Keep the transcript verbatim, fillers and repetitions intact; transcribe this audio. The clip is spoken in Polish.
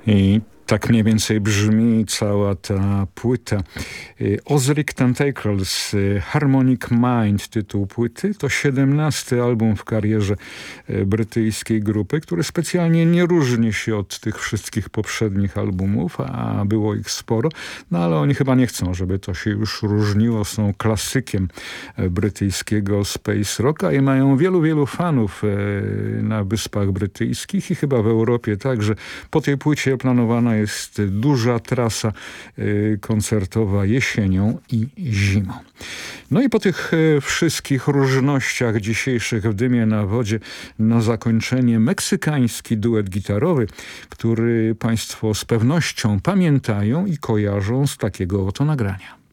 I tak mniej więcej brzmi cała ta płyta. Ozric Tentacles, Harmonic Mind, tytuł płyty, to siedemnasty album w karierze brytyjskiej grupy, który specjalnie nie różni się od tych wszystkich poprzednich albumów, a było ich sporo, no ale oni chyba nie chcą, żeby to się już różniło. Są klasykiem brytyjskiego space rocka i mają wielu, wielu fanów na Wyspach Brytyjskich i chyba w Europie także. Po tej płycie planowana jest duża trasa y, koncertowa jesienią i zimą. No i po tych y, wszystkich różnościach dzisiejszych w Dymie na wodzie na zakończenie meksykański duet gitarowy, który Państwo z pewnością pamiętają i kojarzą z takiego oto nagrania.